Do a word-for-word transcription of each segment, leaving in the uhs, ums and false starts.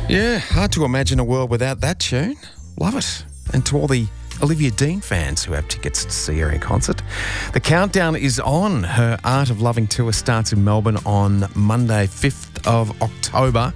Yeah, hard to imagine a world without that tune. Love it. And to all the Olivia Dean fans who have tickets to see her in concert, the countdown is on. Her Art of Loving tour starts in Melbourne on Monday, fifth of October.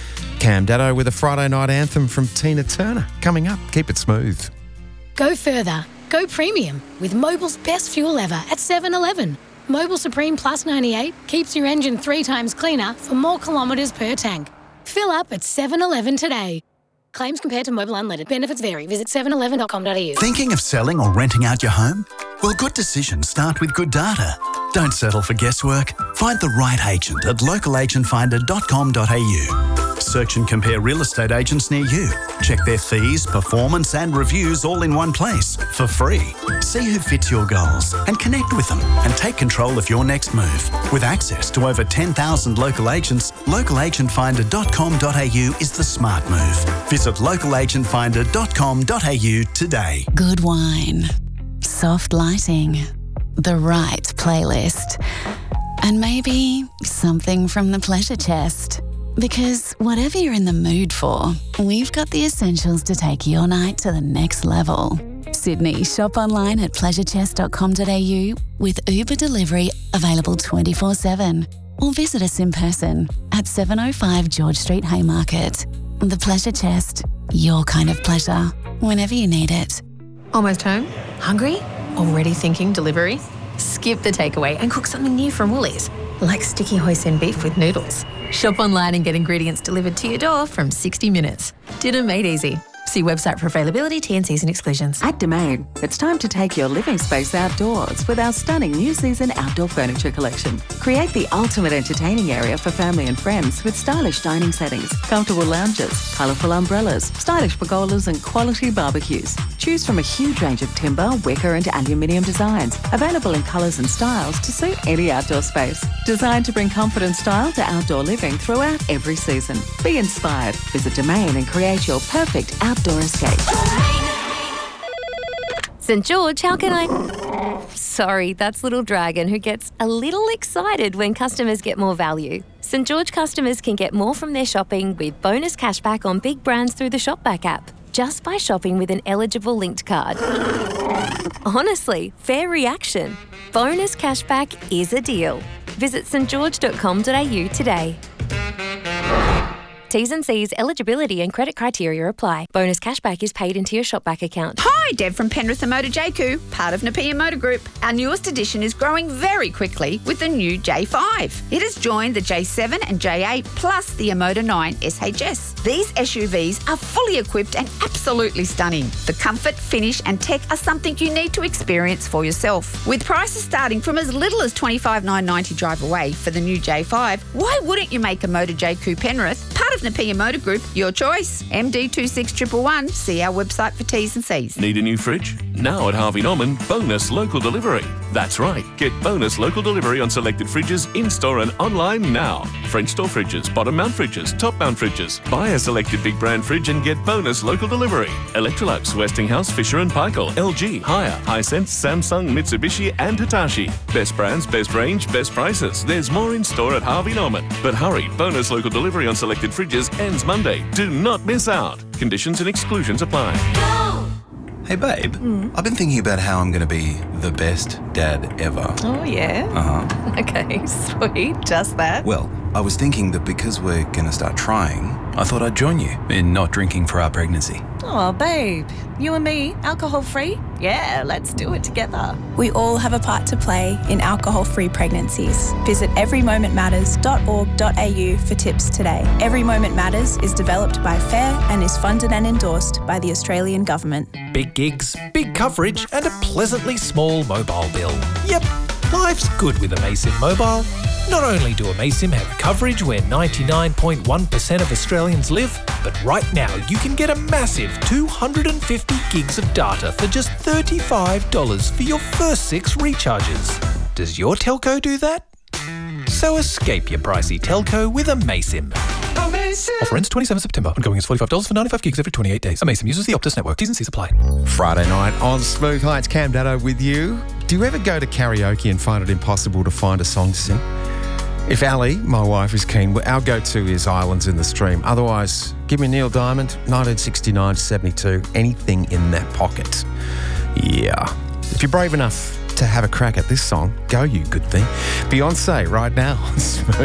Cam Daddo with a Friday night anthem from Tina Turner coming up. Keep it smooth. Go further. Go premium with Mobil's best fuel ever at seven eleven. Mobil Supreme Plus ninety-eight keeps your engine three times cleaner for more kilometres per tank. Fill up at seven eleven today. Claims compared to Mobil Unleaded. Benefits vary. Visit seven eleven dot com dot a u. Thinking of selling or renting out your home? Well, good decisions start with good data. Don't settle for guesswork. Find the right agent at local agent finder dot com dot a u. Search and compare real estate agents near you. Check their fees, performance and reviews all in one place for free. See who fits your goals and connect with them and take control of your next move. With access to over ten thousand local agents, local agent finder dot com dot a u is the smart move. Visit local agent finder dot com dot a u today. Good wine, soft lighting, the right playlist, and maybe something from the pleasure chest. Because whatever you're in the mood for, we've got the essentials to take your night to the next level. Sydney, shop online at pleasure chest dot com dot a u with Uber delivery available twenty-four seven. Or visit us in person at seven oh five George Street Haymarket. The Pleasure Chest, your kind of pleasure, whenever you need it. Almost home? Hungry? Already thinking delivery? Skip the takeaway and cook something new from Woolies, like sticky hoisin beef with noodles. Shop online and get ingredients delivered to your door from sixty minutes. Dinner made easy. See website for availability, T and Cs and exclusions. At Domain, it's time to take your living space outdoors with our stunning new season outdoor furniture collection. Create the ultimate entertaining area for family and friends with stylish dining settings, comfortable lounges, colourful umbrellas, stylish pergolas and quality barbecues. Choose from a huge range of timber, wicker and aluminium designs, available in colours and styles to suit any outdoor space. Designed to bring comfort and style to outdoor living throughout every season. Be inspired. Visit Domain and create your perfect outdoor escape. St George, how can I... Sorry, that's Little Dragon, who gets a little excited when customers get more value. St George customers can get more from their shopping with bonus cashback on big brands through the Shopback app, just by shopping with an eligible linked card. Honestly, fair reaction. Bonus cashback is a deal. Visit st george dot com dot a u today. T's and C's, eligibility and credit criteria apply. Bonus cashback is paid into your Shopback account. Hi, Deb from Penrith and Motor J Q, part of Napier Motor Group. Our newest edition is growing very quickly with the new J five. It has joined the J seven and J eight plus the Emoda nine S H S. These S U Vs are fully equipped and absolutely stunning. The comfort, finish and tech are something you need to experience for yourself. With prices starting from as little as twenty-five thousand nine hundred ninety drive away for the new J five, why wouldn't you make a Motor J Q Penrith part of Napier Motor Group your choice? M D two six one one one. See our website for T's and C's. Need a new fridge? Now at Harvey Norman, bonus local delivery. That's right, get bonus local delivery on selected fridges in-store and online now. French door fridges, bottom mount fridges, top mount fridges. Buy a selected big brand fridge and get bonus local delivery. Electrolux, Westinghouse, Fisher and Paykel, L G, Haier, Hisense, Samsung, Mitsubishi and Hitachi. Best brands, best range, best prices. There's more in store at Harvey Norman. But hurry, bonus local delivery on selected fridges ends Monday. Do not miss out. Conditions and exclusions apply. Hey babe, mm. I've been thinking about how I'm going to be the best dad ever. Oh yeah? Uh-huh. Okay, sweet. Just that? Well, I was thinking that because we're going to start trying, I thought I'd join you in not drinking for our pregnancy. Oh babe, you and me, alcohol-free? Yeah, let's do it together. We all have a part to play in alcohol-free pregnancies. Visit every moment matters dot org dot a u for tips today. Every Moment Matters is developed by FAIR and is funded and endorsed by the Australian Government. Big gigs, big coverage and a pleasantly small mobile bill. Yep, life's good with Amaysim Mobile. Not only do Amaysim have coverage where ninety-nine point one percent of Australians live, but right now you can get a massive two hundred fifty gigs of data for just thirty-five dollars for your first six recharges. Does your telco do that? So escape your pricey telco with Amaysim. Amaysim. Offer ends twenty-seventh of September. Ongoing is forty-five dollars for ninety-five gigs every twenty-eight days. Amaysim uses the Optus network. T's and C's apply. Friday night on Smooth Heights, Cam Daddo with you. Do you ever go to karaoke and find it impossible to find a song to sing? If Ali, my wife, is keen, our go-to is Islands in the Stream. Otherwise, give me Neil Diamond, nineteen sixty-nine to seventy-two, anything in that pocket. Yeah. If you're brave enough to have a crack at this song, go you, good thing. Beyonce right now.